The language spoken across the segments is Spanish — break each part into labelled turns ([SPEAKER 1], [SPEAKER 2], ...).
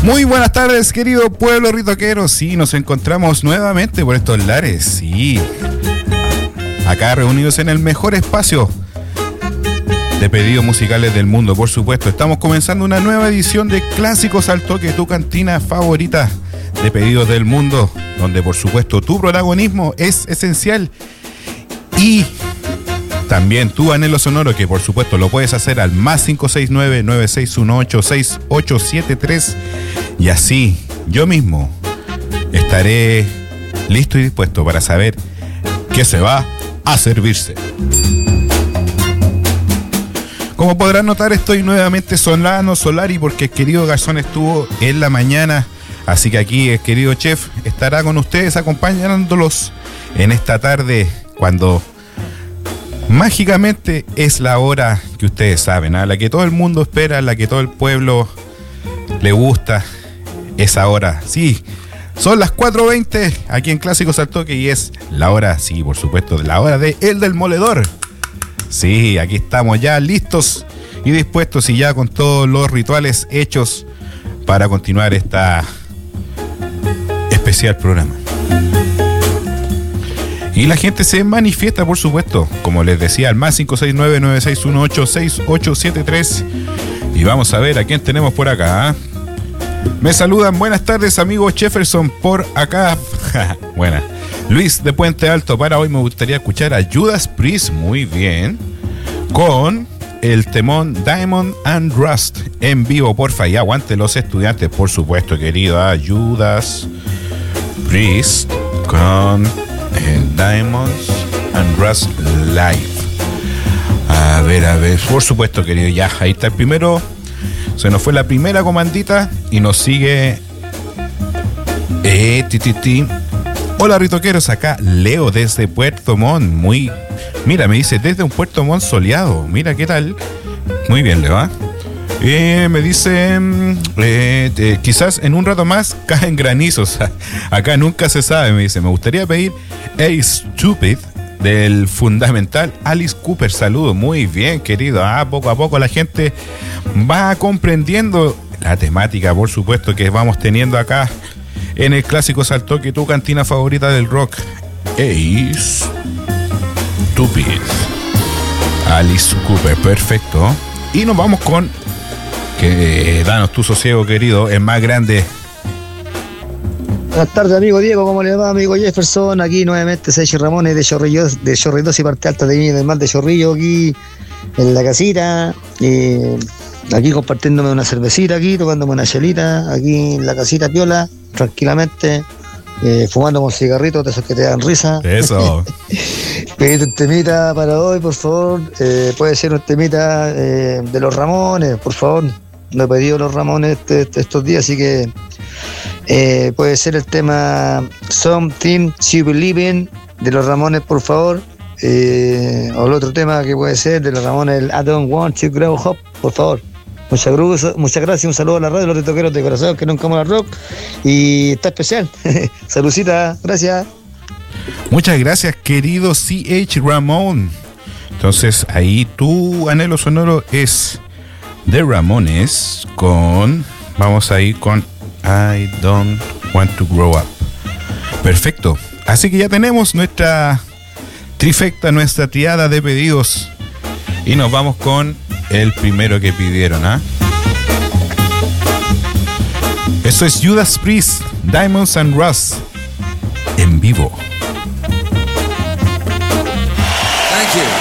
[SPEAKER 1] Muy buenas tardes, querido pueblo ritoquero. Sí, nos encontramos nuevamente por estos lares. Sí, acá reunidos en el mejor espacio de pedidos musicales del mundo, por supuesto. Estamos comenzando una nueva edición de Clásicos al Toque, tu cantina favorita de pedidos del mundo, donde por supuesto tu protagonismo es esencial y también tu anhelo sonoro, que por supuesto lo puedes hacer al más 569-9618-6873, y así yo mismo estaré listo y dispuesto para saber qué se va a servirse. Como podrán notar, estoy nuevamente solari porque el querido Garzón estuvo en la mañana, así que aquí el querido chef estará con ustedes acompañándolos en esta tarde, cuando mágicamente es la hora que ustedes saben, la que todo el mundo espera, la que todo el pueblo le gusta, esa hora. Sí, son las 4:20 aquí en Clásicos al Toque y es la hora, sí, por supuesto, la hora de El del Moledor. Sí, aquí estamos ya listos y dispuestos y ya con todos los rituales hechos para continuar esta especial programa. Y la gente se manifiesta, por supuesto, como les decía, al más 569-9618-6873. Y vamos a ver a quién tenemos por acá. Me saludan, buenas tardes, amigo Jefferson, por acá. Buena. Luis de Puente Alto, para hoy me gustaría escuchar a Judas Priest, muy bien, con el temón Diamond and Rust en vivo, porfa, y aguante los estudiantes, por supuesto, querido, a Judas Priest con el Diamonds and Rust Live. A ver, por supuesto, querido, ya, ahí está el primero. Se nos fue la primera comandita y nos sigue Hola ritoqueros, acá Leo desde Puerto Montt. Mira, me dice desde un Puerto Montt soleado. Mira qué tal. Muy bien, Leo. Me dice quizás en un rato más caen granizos. Acá nunca se sabe, me dice. Me gustaría pedir Hey Stupid del fundamental Alice Cooper. Saludos, muy bien, querido. Poco a poco la gente va comprendiendo la temática, por supuesto, que vamos teniendo acá en el Clásicos al Toque, tu cantina favorita del rock. Ace Stupid, Alice Cooper, perfecto. Y nos vamos con danos tu sosiego, querido, el más grande.
[SPEAKER 2] Buenas tardes, amigo Diego, ¿cómo le va, amigo Jefferson? Aquí nuevamente Sergio Ramones de Chorrillos y parte alta de mí, del mar de Chorrillo, aquí en la casita, aquí compartiéndome una cervecita, aquí tomándome una chelita, aquí en la casita piola, tranquilamente, fumando con cigarritos de esos que te dan risa.
[SPEAKER 1] Eso.
[SPEAKER 2] Pedí un temita para hoy, por favor. Puede ser un temita de los Ramones, por favor. No he pedido los Ramones estos días, así que puede ser el tema Something to Believe In de los Ramones, por favor. O el otro tema que puede ser de los Ramones, el I Don't Want to Grow Up, por favor. Muchas gracias, un saludo a la radio, los ritoqueros de corazón que nunca mola rock. Y está especial. Saludcita, gracias.
[SPEAKER 1] Muchas gracias, querido C.H. Ramón. Entonces, ahí tu anhelo sonoro es de Ramones vamos a ir con I Don't Want to Grow Up. Perfecto. Así que ya tenemos nuestra trifecta, nuestra triada de pedidos. Y nos vamos con el primero que pidieron, Eso es Judas Priest, Diamonds and Rust, en vivo.
[SPEAKER 3] Thank you.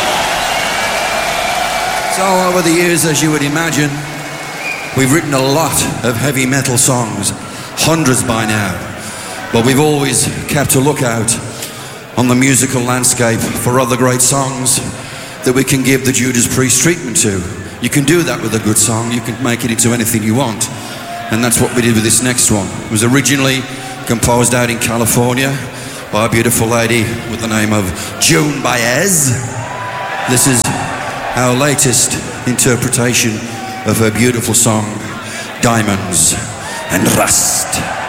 [SPEAKER 3] So over the years, as you would imagine, we've written a lot of heavy metal songs, hundreds by now, but we've always kept a lookout on the musical landscape for other great songs that we can give the Judas Priest treatment to. You can do that with a good song, you can make it into anything you want, and that's what we did with this next one. It was originally composed out in California by a beautiful lady with the name of Joan Baez. This is our latest interpretation of her beautiful song, Diamonds and Rust.